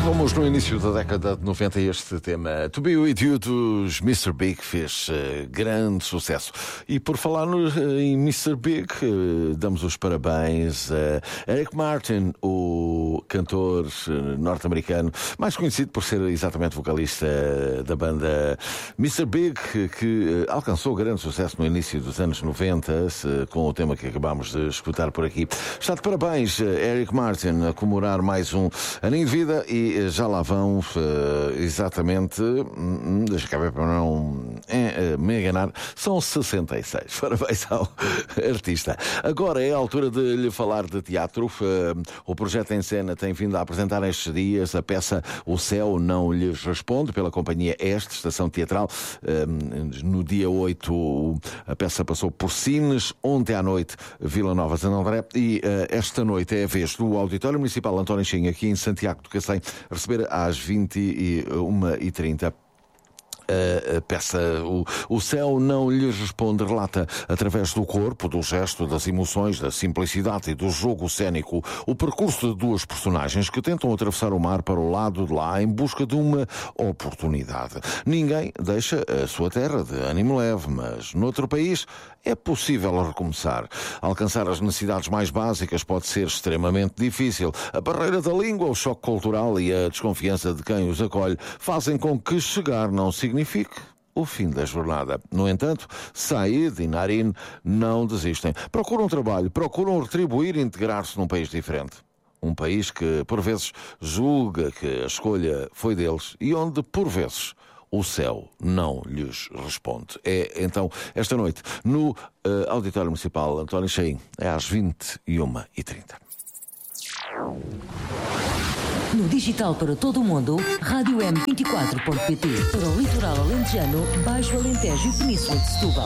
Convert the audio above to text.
Estávamos no início da década de 90 e este tema To Be With You dos Mr. Big fez grande sucesso. E por falar em Mr. Big, damos os parabéns a Eric Martin, o cantor norte-americano, mais conhecido por ser exatamente vocalista da banda Mr. Big, que alcançou grande sucesso no início dos anos 90 com o tema que acabámos de escutar por aqui. Está de parabéns, Eric Martin, a comemorar mais um aninho de vida e já lá vão exatamente, deixa eu ver para não me enganar, são 66. Parabéns ao artista. Agora é a altura de lhe falar de teatro. O projeto em cena tem vindo a apresentar estes dias a peça O Céu Não Lhes Responde, pela companhia Este, Estação Teatral. No dia 8 a peça passou por Sines, ontem à noite Vila Nova de André e esta noite é a vez do Auditório Municipal António Chinha, aqui em Santiago do Cacém, receber às 21h30 a peça O Céu Não Lhes Responde relata, através do corpo, do gesto, das emoções, da simplicidade e do jogo cênico, o percurso de duas personagens que tentam atravessar o mar para o lado de lá em busca de uma oportunidade. Ninguém deixa a sua terra de ânimo leve, mas noutro país é possível recomeçar. Alcançar as necessidades mais básicas pode ser extremamente difícil. A barreira da língua, o choque cultural e a desconfiança de quem os acolhe fazem com que chegar não signifique o fim da jornada. No entanto, Said e Narin não desistem. Procuram trabalho, procuram retribuir e integrar-se num país diferente. Um país que, por vezes, julga que a escolha foi deles e onde, por vezes, o céu não lhes responde. É, então, esta noite, no Auditório Municipal António Chaim, é às 21h30. No digital para todo o mundo, Rádio M24.pt. Para o litoral alentejano, Baixo Alentejo e Península de Setúbal.